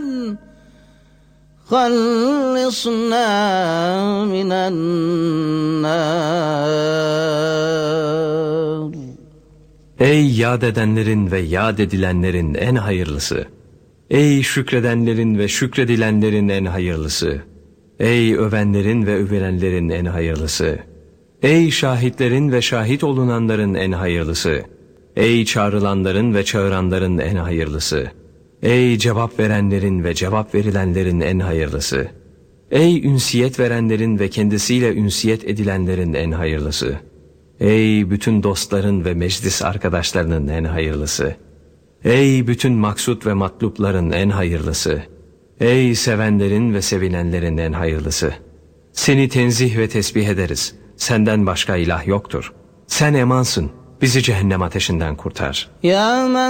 خلصنا من النار. Ey yad edenlerin ve yad edilenlerin en hayırlısı! Ey şükredenlerin ve şükredilenlerin en hayırlısı! Ey övenlerin ve övülenlerin en hayırlısı! Ey şahitlerin ve şahit olunanların en hayırlısı! Ey çağrılanların ve çağıranların en hayırlısı! Ey cevap verenlerin ve cevap verilenlerin en hayırlısı! Ey ünsiyet verenlerin ve kendisiyle ünsiyet edilenlerin en hayırlısı! Ey bütün dostların ve meclis arkadaşlarının en hayırlısı! Ey bütün maksut ve matlupların en hayırlısı! Ey sevenlerin ve sevilenlerin en hayırlısı! Seni tenzih ve tesbih ederiz. Senden başka ilah yoktur. Sen emansın. Bizi cehennem ateşinden kurtar. Ya men